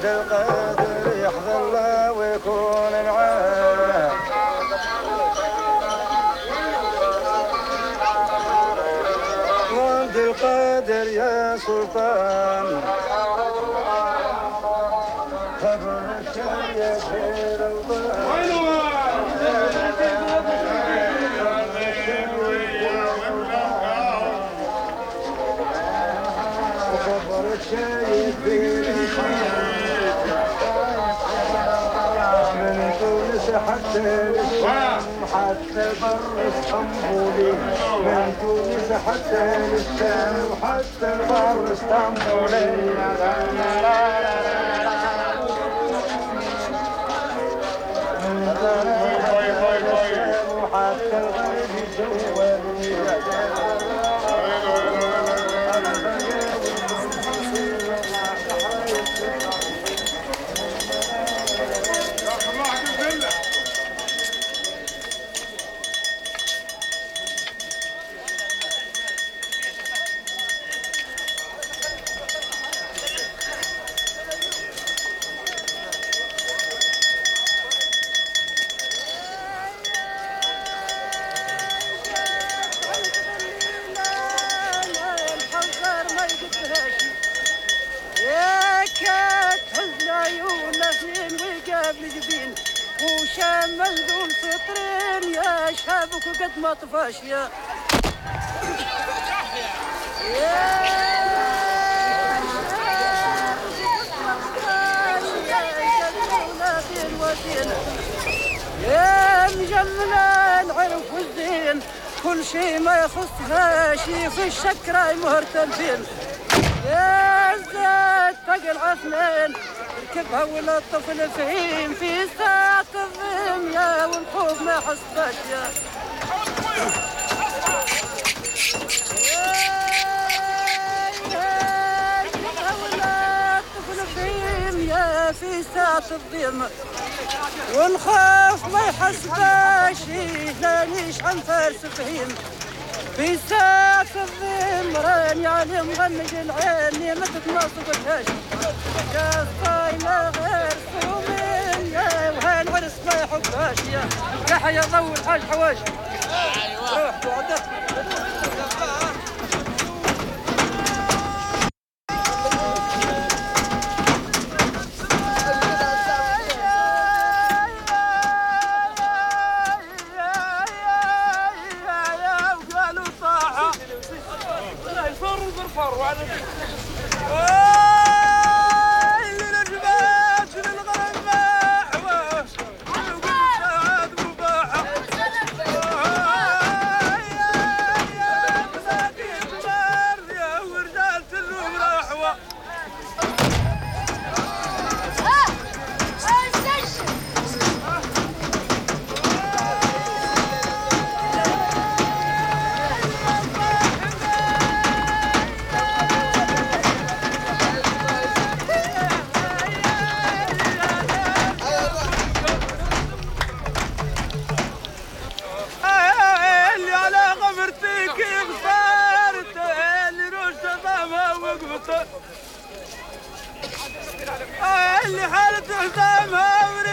ود القادر يحظى الله ويكون معاه ود القادر يا سلطان خبرك يا خير الله شايف من تونس حتى الشام حتى بر اسطنبولي من تونس حتى الشام وحتى بر اسطنبولي وحتى الغرب الجوالي وشمل ذو الفطرين يا شابك وقد ما طفاش يا مجمل العرف والزين كل شي ما يخصها شي في الشكرة مهرتلفين يا زاد تقل عثمان ركبها ولا الطفل فهيم في ساعة الظلم يا والخوف ما حسباش يا ولا الطفل فهيم يا في ساعة الظلم والخوف ما يحسباش لانيش عن فارس فهيم في ساعة الظلم راني علي مغنج العين ما تتناصبتهاش يا صايلة غير صومين يا وهالعرس ما يحبهاش يا تحيا ضوء الحاج حواش روح وعدك اللي حالته حسامها